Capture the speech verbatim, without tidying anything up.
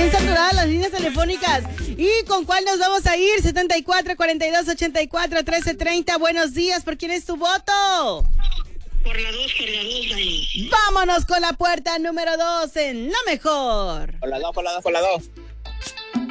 bien saturadas las líneas telefónicas. ¿Y con cuál nos vamos a ir? setenta y cuatro, cuarenta y dos, ochenta y cuatro, trece, treinta. Buenos días, ¿por quién es tu voto? Por la dos, por la dos ahí. Vámonos con la puerta número dos en La Mejor. Por la dos, por la dos, por la dos.